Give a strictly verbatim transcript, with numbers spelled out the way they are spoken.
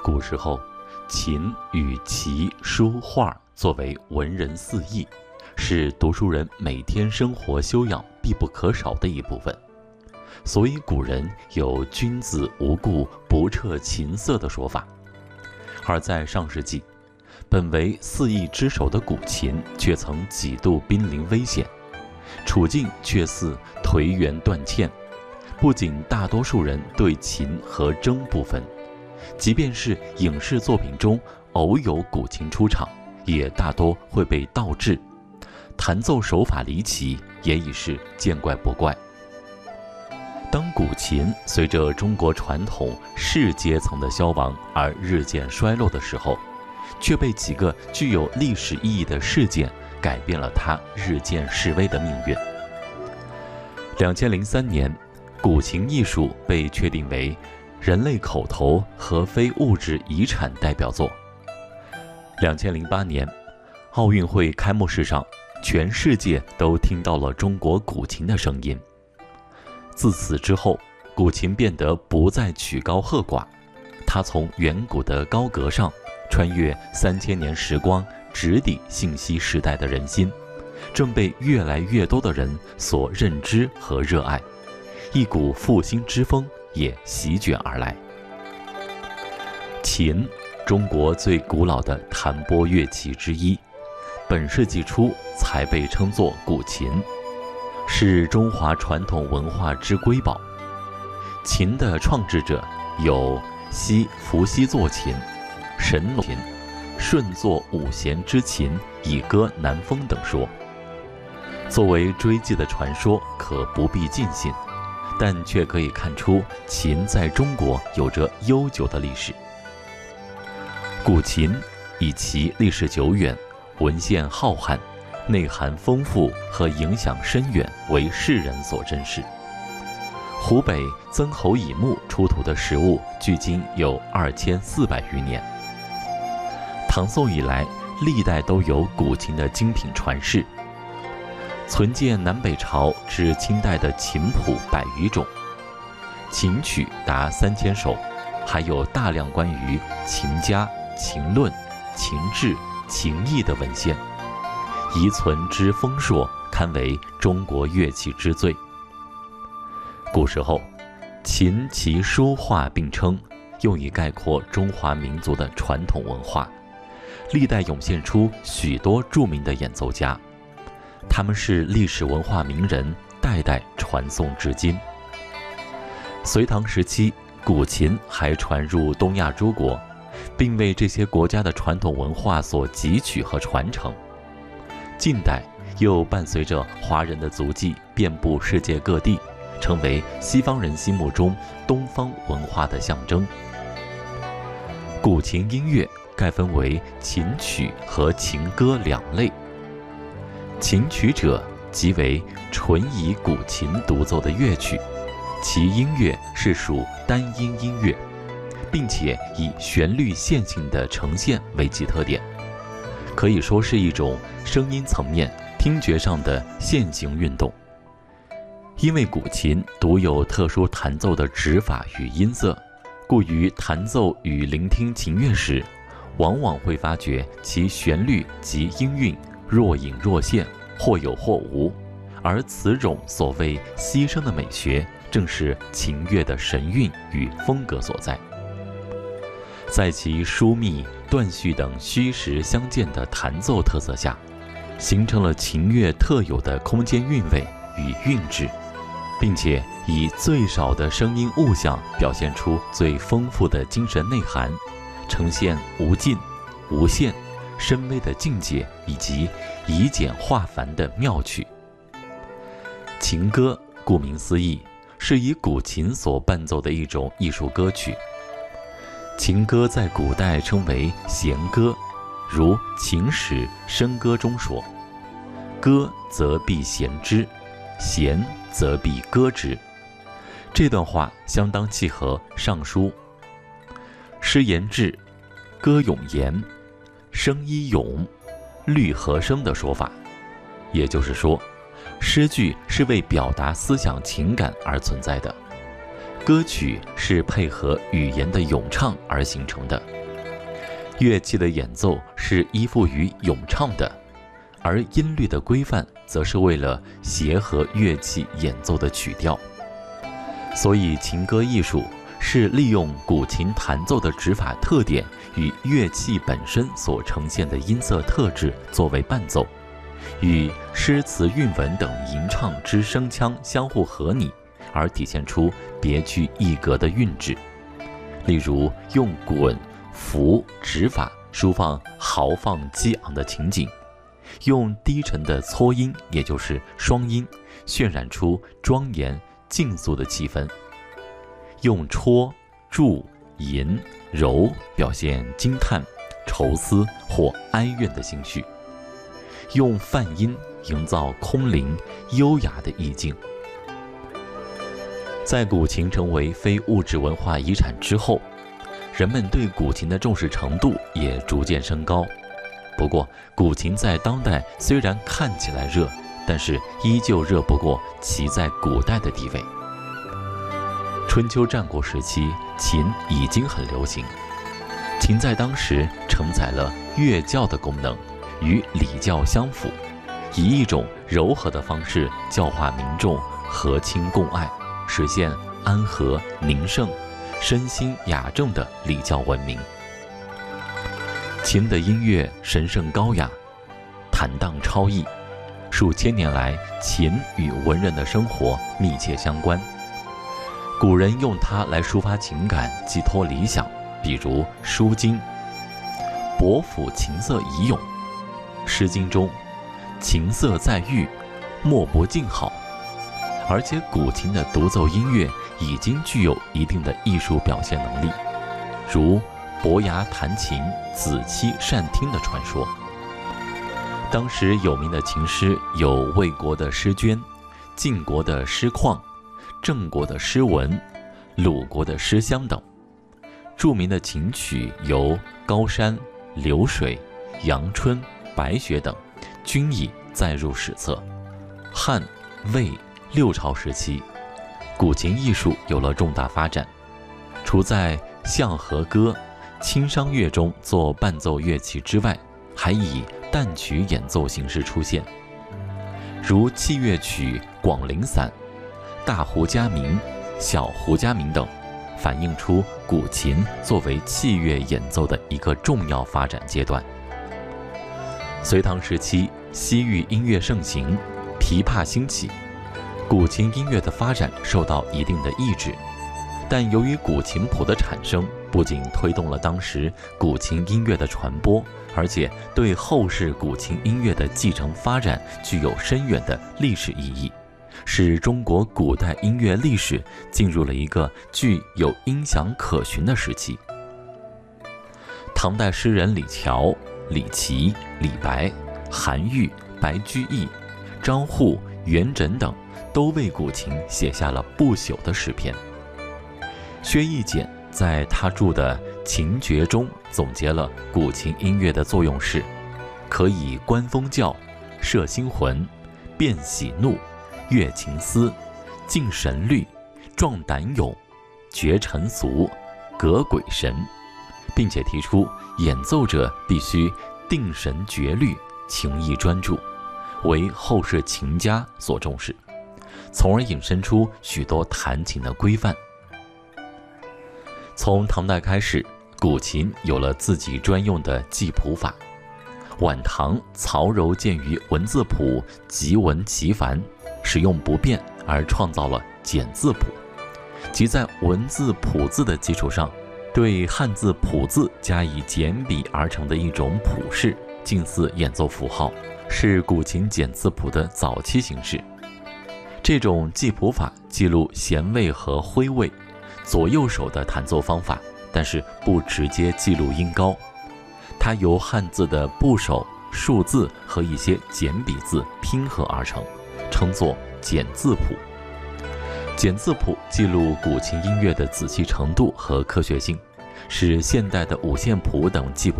古时候，琴与棋、书画作为文人四艺，是读书人每天生活修养必不可少的一部分。所以古人有君子无故不彻琴瑟的说法。而在上世纪，本为四艺之首的古琴却曾几度濒临危险，处境却似颓垣断欠。不仅大多数人对琴和筝不分，即便是影视作品中偶有古琴出场，也大多会被盗制，弹奏手法离奇，也已是见怪不怪。当古琴随着中国传统士阶层的消亡而日渐衰落的时候，却被几个具有历史意义的事件改变了它日渐式微的命运。两千零三年，古琴艺术被确定为人类口头和非物质遗产代表作。两千零八年，奥运会开幕式上，全世界都听到了中国古琴的声音。自此之后，古琴变得不再曲高和寡，它从远古的高阁上穿越三千年时光，直抵信息时代的人心，正被越来越多的人所认知和热爱，一股复兴之风也席卷而来。琴，中国最古老的弹拨乐器之一，本世纪初才被称作古琴，是中华传统文化之瑰宝。琴的创制者有西伏羲作琴、神农琴、舜作五弦之琴，以歌南风等说。作为追记的传说，可不必尽信，但却可以看出琴在中国有着悠久的历史。古琴以其历史久远、文献浩瀚、内涵丰富和影响深远为世人所珍视。湖北曾侯乙墓出土的实物距今有二千四百余年。唐宋以来，历代都有古琴的精品传世，存见南北朝至清代的琴谱百余种，琴曲达三千首，还有大量关于琴家、琴论、琴制、琴艺的文献，遗存之丰硕，堪为中国乐器之最。古时候，琴棋书画并称，用以概括中华民族的传统文化。历代涌现出许多著名的演奏家，他们是历史文化名人，代代传颂至今。隋唐时期，古琴还传入东亚诸国，并为这些国家的传统文化所汲取和传承。近代又伴随着华人的足迹遍布世界各地，成为西方人心目中东方文化的象征。古琴音乐概分为琴曲和琴歌两类。琴曲者即为纯以古琴独奏的乐曲，其音乐是属单音音乐，并且以旋律线性的呈现为其特点，可以说是一种声音层面、听觉上的线性运动。因为古琴独有特殊弹奏的指法与音色，故于弹奏与聆听琴乐时，往往会发觉其旋律及音韵若隐若现，或有或无，而此种所谓牺牲的美学，正是琴乐的神韵与风格所在。在其疏密、断续等虚实相间的弹奏特色下，形成了琴乐特有的空间韵味与韵致，并且以最少的声音物象表现出最丰富的精神内涵，呈现无尽、无限、深微的境界，以及以简化繁的妙趣。琴歌顾名思义，是以古琴所伴奏的一种艺术歌曲。琴歌在古代称为弦歌，如《秦史笙歌》中说：“歌则必弦之，弦则必歌之。”这段话相当契合《尚书》诗言志、歌咏言、声依咏、律和声的说法。也就是说，诗句是为表达思想情感而存在的， 歌曲是配合语言的咏唱而形成的，乐器的演奏是依附于咏唱的，而音律的规范则是为了协和乐器演奏的曲调。所以情歌艺术是利用古琴弹奏的指法特点与乐器本身所呈现的音色特质作为伴奏，与诗词韵文等吟唱之声腔相互和拟，而体现出别具一格的韵致。例如用滚、拂指法抒放豪放激昂的情景，用低沉的搓音，也就是双音，渲染出庄严静肃的气氛，用戳、注、吟、揉表现惊叹、愁思或哀怨的情绪，用泛音营造空灵优雅的意境。在古琴成为非物质文化遗产之后，人们对古琴的重视程度也逐渐升高。不过，古琴在当代虽然看起来热，但是依旧热不过其在古代的地位。春秋战国时期，琴已经很流行。琴在当时承载了乐教的功能，与礼教相符，以一种柔和的方式教化民众和亲共爱，实现安和宁盛、身心雅正的礼教文明。琴的音乐神圣高雅，坦荡超逸，数千年来，琴与文人的生活密切相关。古人用它来抒发情感，寄托理想，比如《书经》伯府琴瑟已咏，《诗经》中琴瑟在御，莫不静好。而且古琴的独奏音乐已经具有一定的艺术表现能力，如伯牙弹琴，子期善听的传说。当时有名的琴师有魏国的诗娟、晋国的诗况、郑国的诗文、鲁国的诗香等。著名的琴曲由高山、流水、阳春、白雪等，均已载入史册。汉、魏、六朝时期，古琴艺术有了重大发展，除在相和歌、清商乐中做伴奏乐器之外，还以旦曲演奏形式出现，如器乐曲《广陵散》、大胡家鸣、小胡家鸣等，反映出古琴作为器乐演奏的一个重要发展阶段。隋唐时期，西域音乐盛行，琵琶兴起，古琴音乐的发展受到一定的抑制。但由于古琴谱的产生，不仅推动了当时古琴音乐的传播，而且对后世古琴音乐的继承发展具有深远的历史意义，使中国古代音乐历史进入了一个具有音响可循的时期。唐代诗人李峤、李琦、李白、韩愈、白居易、张祜、元稹等都为古琴写下了不朽的诗篇。薛逸简在他著的《琴诀》中总结了古琴音乐的作用是：可以观风教、摄心魂、辨喜怒、悦情思、静神律、壮胆勇、绝尘俗、革鬼神，并且提出演奏者必须定神绝律，情意专注，为后世琴家所重视，从而引申出许多弹琴的规范。从唐代开始，古琴有了自己专用的记谱法。晚唐曹柔鉴于文字谱极文奇繁，使用不便，而创造了简字谱，即在文字谱字的基础上，对汉字谱字加以简笔而成的一种谱式，近似演奏符号，是古琴简字谱的早期形式。这种记谱法记录弦位和徽位、左右手的弹奏方法，但是不直接记录音高。它由汉字的部首、数字和一些简笔字拼合而成，称作简字谱。简字谱记录古琴音乐的仔细程度和科学性，是现代的五线谱等记谱